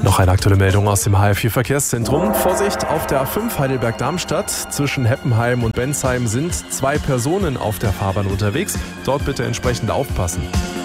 Noch eine aktuelle Meldung aus dem HR4-Verkehrszentrum. Vorsicht, auf der A5 Heidelberg-Darmstadt zwischen Heppenheim und Bensheim sind 2 Personen auf der Fahrbahn unterwegs. Dort bitte entsprechend aufpassen.